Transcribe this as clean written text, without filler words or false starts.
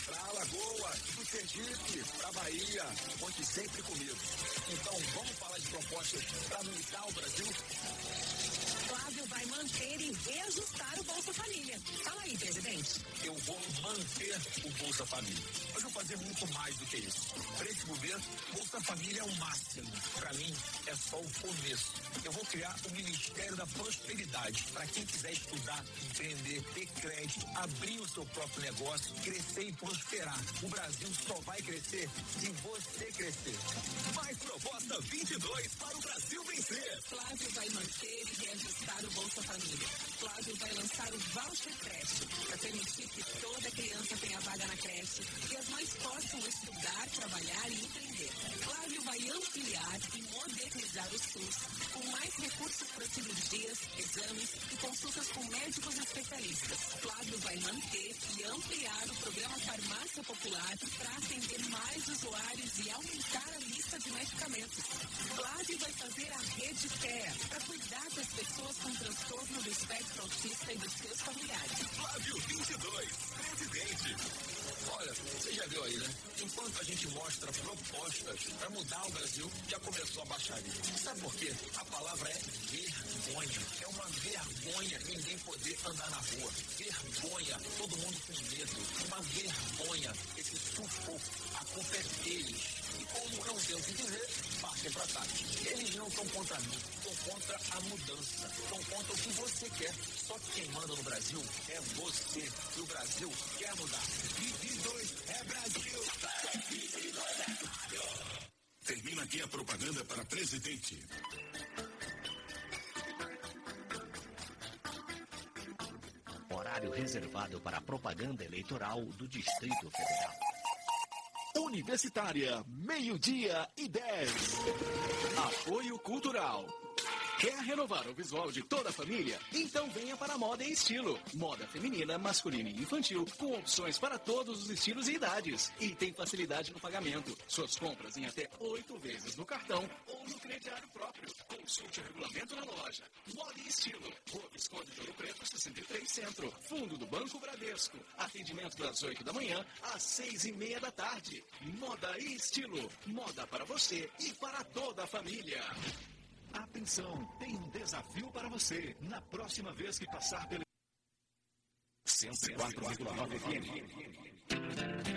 Pra Alagoas, do Sergipe, pra Bahia, conte sempre comigo. Então, vamos falar de propostas para habilitar o Brasil? Flávio vai manter e reajustar o Bolsa Família. Fala aí, presidente. Eu vou manter o Bolsa Família. Mas vou fazer muito mais do que isso. Para esse governo, Bolsa Família é o máximo. Para mim, é só o começo. Eu vou criar o Ministério da Prosperidade. Para quem quiser estudar, empreender, ter crédito, abrir o seu próprio negócio, crescer e prosperar. O Brasil só vai crescer se você crescer. Mais proposta 22 para o Brasil vencer. Flávio vai manter e reajustar o Bolsa Família. Flávio vai lançar o Voucher Creche para permitir que toda criança tenha vaga na creche e as mães possam estudar, trabalhar e empreender. Flávio vai ampliar e modernizar o SUS com mais recursos para cirurgias, exames e consultas com médicos especialistas. Flávio vai manter e ampliar o programa Farmácia Popular para atender mais usuários e aumentar a lista de medicamentos. Flávio vai fazer a Rede Care para cuidar das pessoas com transtorno do espectro autista e dos seus familiares. Flávio 22, presidente. Olha, você já viu aí, né? Enquanto a gente mostra propostas para mudar o Brasil, já começou a baixaria. Sabe por quê? A palavra é vergonha. É uma vergonha ninguém poder andar na rua. Vergonha, todo mundo com medo. Uma vergonha, esse sufoco. A culpa é deles. E como não tem o que dizer, partem para trás. Eles não estão contra mim, estão contra a mudança. Estão contra o que você quer. Só que quem manda no Brasil é você. E o Brasil quer mudar. 22 é Brasil. 22 é Brasil. Termina aqui a propaganda para presidente. Horário reservado para a propaganda eleitoral do Distrito Federal. Universitária, 12:10. Apoio Cultural. Quer renovar o visual de toda a família? Então venha para a Moda e Estilo. Moda feminina, masculina e infantil, com opções para todos os estilos e idades. E tem facilidade no pagamento. Suas compras em até 8 vezes no cartão ou no crediário próprio. Consulte o regulamento na loja. Moda e Estilo. Rua Visconde de Ouro Preto, 63 Centro. Fundo do Banco Bradesco. Atendimento das 8 da manhã às 6:30 da tarde. Moda e Estilo. Moda para você e para toda a família. Atenção, tem um desafio para você. Na próxima vez que passar pelo 104,9 FM.